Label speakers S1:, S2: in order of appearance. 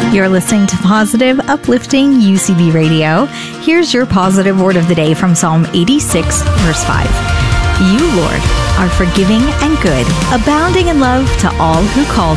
S1: You're listening to Positive, Uplifting UCB Radio. Here's your positive word of the day from Psalm 86, verse 5. You, Lord, are forgiving and good, abounding in love to all who call